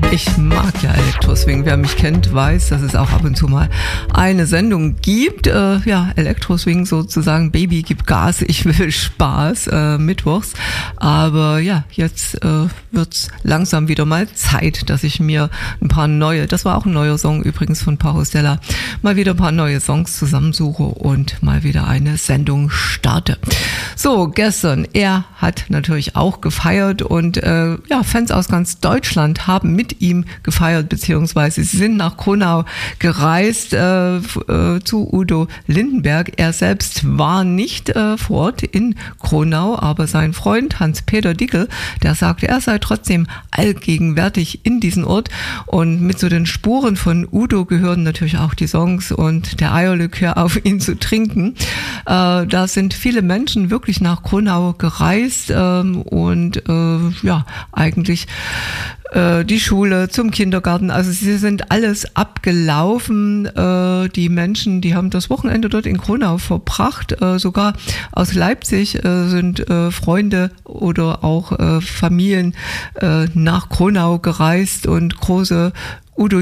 Ich mag ja Elektroswing. Wer mich kennt, weiß, dass es auch ab und zu mal eine Sendung gibt. Elektroswing sozusagen. Baby, gib Gas, ich will Spaß, mittwochs. Aber ja, jetzt wird's langsam wieder mal Zeit, dass ich mir ein paar neue, das war auch ein neuer Song übrigens von Pajo Stella, mal wieder ein paar neue Songs zusammensuche und mal wieder eine Sendung starte. So, gestern, er hat natürlich auch gefeiert und Fans aus ganz Deutschland haben mit ihm gefeiert, beziehungsweise sie sind nach Kronau gereist zu Udo Lindenberg. Er selbst war nicht vor Ort in Kronau, aber sein Freund Hans-Peter Dickel, der sagte, er sei trotzdem allgegenwärtig in diesen Ort, und mit so den Spuren von Udo gehören natürlich auch die Songs und der Eierlikör auf ihn zu trinken. Da sind viele Menschen wirklich nach Kronau gereist eigentlich die Schule zum Kindergarten, also sie sind alles abgelaufen. Die Menschen, die haben das Wochenende dort in Kronau verbracht. Sogar aus Leipzig sind Freunde oder auch Familien nach Kronau gereist und große Udo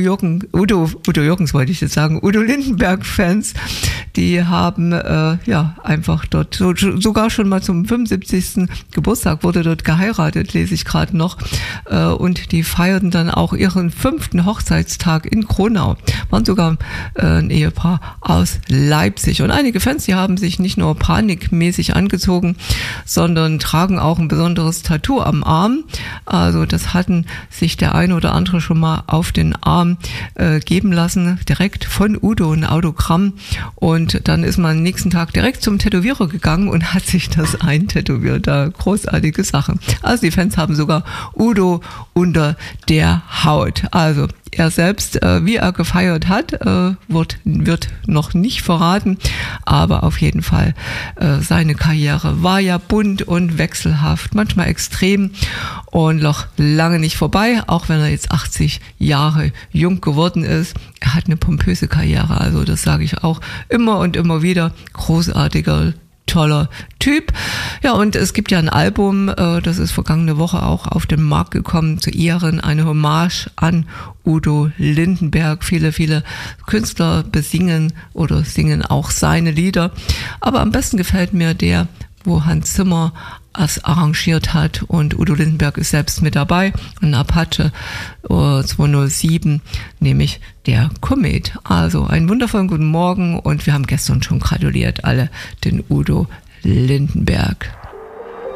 Lindenberg-Fans, die haben einfach dort sogar schon mal zum 75. Geburtstag wurde dort geheiratet, lese ich gerade noch, und die feierten dann auch ihren 5. Hochzeitstag in Kronau. Waren sogar ein Ehepaar aus Leipzig, und einige Fans, die haben sich nicht nur panikmäßig angezogen, sondern tragen auch ein besonderes Tattoo am Arm. Also das hatten sich der eine oder andere schon mal auf den Arm geben lassen, direkt von Udo, ein Autogramm, und dann ist man am nächsten Tag direkt zum Tätowierer gegangen und hat sich das eintätowiert. Großartige Sache. Also die Fans haben sogar Udo unter der Haut. Also er selbst, wie er gefeiert hat, wird noch nicht verraten, aber auf jeden Fall seine Karriere war ja bunt und wechselhaft, manchmal extrem und noch lange nicht vorbei, auch wenn er jetzt 80 Jahre jung geworden ist. Er hat eine pompöse Karriere, also das sage ich auch immer und immer wieder. Großartiger, toller Typ. Ja, und es gibt ja ein Album, das ist vergangene Woche auch auf den Markt gekommen, zu Ehren, eine Hommage an Udo Lindenberg. Viele, viele Künstler besingen oder singen auch seine Lieder. Aber am besten gefällt mir der, wo Hans Zimmer es arrangiert hat, und Udo Lindenberg ist selbst mit dabei, ein Apache 207, nämlich der Komet. Also einen wundervollen guten Morgen, und wir haben gestern schon gratuliert alle den Udo Lindenberg.